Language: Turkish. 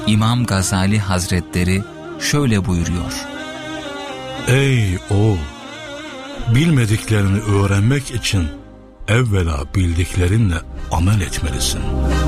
İmam Gazali Hazretleri şöyle buyuruyor: Ey oğul! Bilmediklerini öğrenmek için evvela bildiklerinle amel etmelisin.